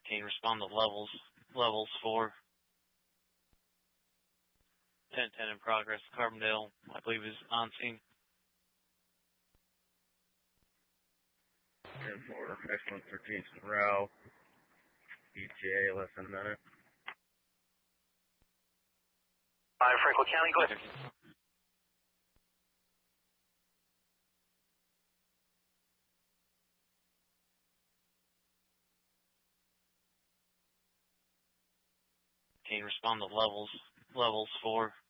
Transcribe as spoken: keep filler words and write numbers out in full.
Can you respond to levels? Levels four. ten ten in progress. Carbondale, I believe, is on scene. ten four, excellent, thirteen Row. E T A, less than a minute. five, Franklin County, go ahead. Can you respond to levels? Levels four.